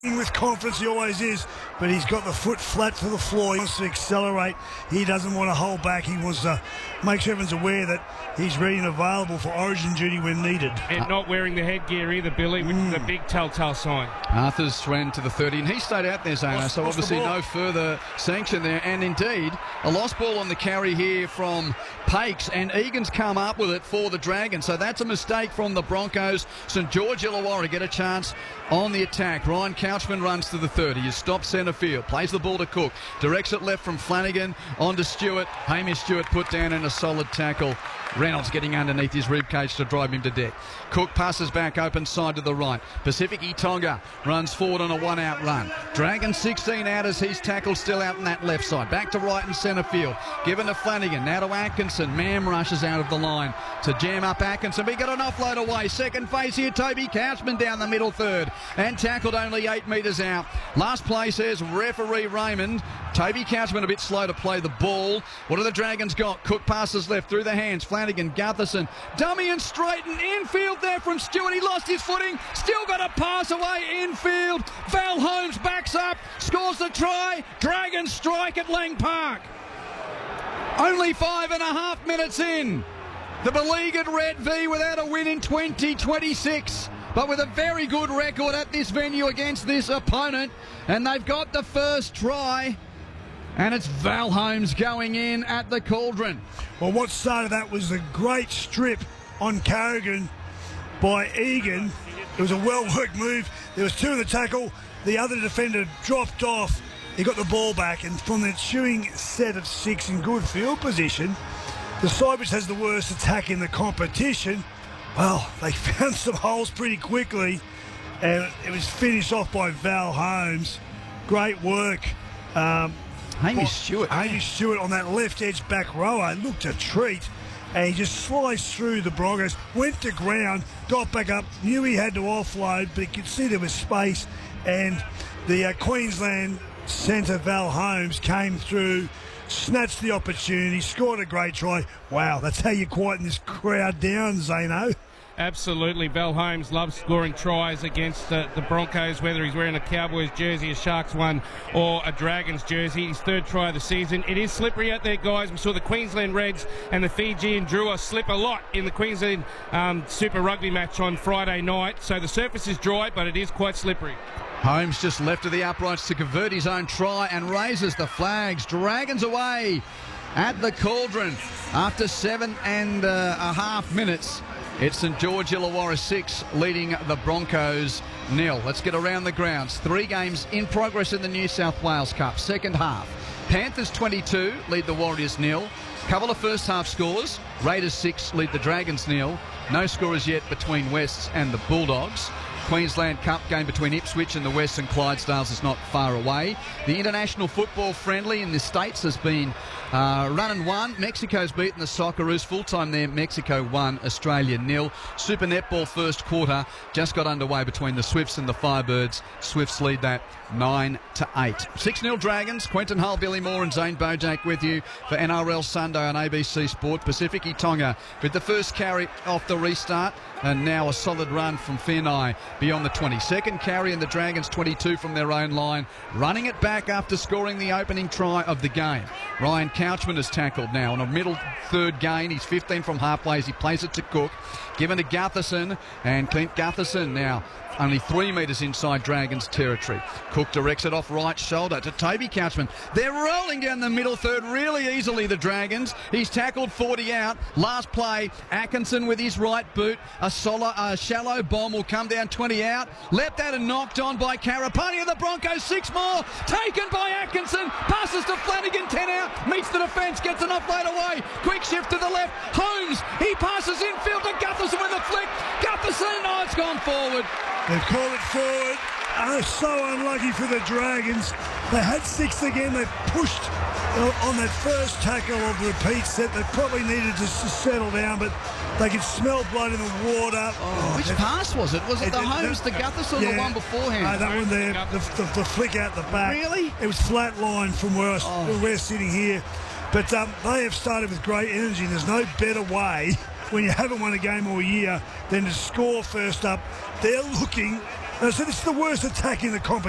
With confidence, he always is, but he's got the foot flat to the floor. He wants to accelerate. He doesn't want to hold back. He wants to make sure everyone's aware that he's ready and available for Origin duty when needed. And not wearing the headgear either, Billy, which is a big telltale sign. Arthurs ran to the 30, and he stayed out there, Zano, so obviously no further sanction there. And indeed, a lost ball on the carry here from Pakes, and Egan's come up with it for the Dragons. So that's a mistake from the Broncos. St George Illawarra get a chance on the attack. Ryan Couchman runs to the 30. He stops centre field. Plays the ball to Cook. Directs it left from Flanagan on to Stewart. Hamish Stewart put down in a solid tackle. Reynolds getting underneath his ribcage to drive him to deck. Cook passes back open side to the right. Pacific Tonga runs forward on a one-out run. Dragon 16 out as he's tackled still out in that left side. Back to right in centre field. Given to Flanagan. Now to Atkinson. Mam rushes out of the line to jam up Atkinson. But he got an offload away. Second phase here. Toby Couchman down the middle third. And tackled only 8 metres out. Last play says referee Raymond. Toby Couchman a bit slow to play the ball. What do the Dragons got? Cook passes left through the hands. Flanagan, Gutherson, dummy and straighten. Infield there from Stewart. He lost his footing. Still got a pass away infield. Val Holmes backs up. Scores the try. Dragons strike at Lang Park. Only 5.5 minutes in. The beleaguered Red V without a win in 2026. But with a very good record at this venue against this opponent. And they've got the first try. And it's Val Holmes going in at the Cauldron. Well, what started that was a great strip on Carrigan by Egan. It was a well-worked move. There was 2 in the tackle. The other defender dropped off. He got the ball back, and from the ensuing set of 6 in good field position, the side which has the worst attack in the competition, well, they found some holes pretty quickly, and it was finished off by Val Holmes. Great work. Hamish Stewart on that left edge back rower looked a treat, and he just sliced through the Broncos, went to ground, got back up, knew he had to offload, but he could see there was space, and the Queensland centre Val Holmes came through, snatched the opportunity, scored a great try. Wow, that's how you quieten this crowd down, Zano. Absolutely. Val Holmes loves scoring tries against the Broncos, whether he's wearing a Cowboys jersey, a Sharks one, or a Dragons jersey. His 3rd try of the season. It is slippery out there, guys. We saw the Queensland Reds and the Fijian Drua slip a lot in the Queensland Super Rugby match on Friday night. So the surface is dry, but it is quite slippery. Holmes just left of the uprights to convert his own try and raises the flags. Dragons away at the Cauldron after 7.5 minutes. It's St George Illawarra 6 leading the Broncos 0. Let's get around the grounds. 3 games in progress in the New South Wales Cup. Second half. Panthers 22 lead the Warriors 0. Couple of first half scores. Raiders 6 lead the Dragons 0. No scorers yet between Wests and the Bulldogs. Queensland Cup game between Ipswich and the Western Clydesdales is not far away. The international football friendly in the States has been run and won. Mexico's beaten the Socceroos. Full time there, Mexico 1, Australia 0. Super Netball first quarter just got underway between the Swifts and the Firebirds. Swifts lead that 9-8. 6-0 Dragons. Quentin Hull, Billy Moore and Zane Bojack with you for NRL Sunday on ABC Sport. Pacific Tonga with the first carry off the restart. And now a solid run from Finai beyond the 20. Second carry and the Dragons 22 from their own line. Running it back after scoring the opening try of the game. Ryan Couchman is tackled now on a middle third gain. He's 15 from halfway as he plays it to Cook. Given to Gutherson, and Clint Gutherson now only 3 metres inside Dragons territory. Cook directs it off right shoulder to Toby Couchman. They're rolling down the middle third really easily, the Dragons. He's tackled 40 out. Last play, Atkinson with his right boot. A shallow bomb will come down 20 out. Leapt out and knocked on by Karapani of the Broncos. 6 more. Taken by Atkinson. Passes to Flanagan. 10 out. Meets the defence. Gets an offload away. Quick shift to the left. Holmes. He passes infield to Gutherson with a flick. Gutherson. Oh, it's gone forward. They've called it forward. So unlucky for the Dragons. They had 6 again. They pushed on that first tackle of the repeat set. They probably needed to settle down, but they could smell blood in the water. Which pass was it? Was it the Holmes to Gutherson or the one beforehand? No, that one there, the flick out the back. Really? It was flat line from where we're sitting here. But they have started with great energy. There's no better way when you haven't won a game all year than to score first up. They're looking. So this is the worst attack in the competition.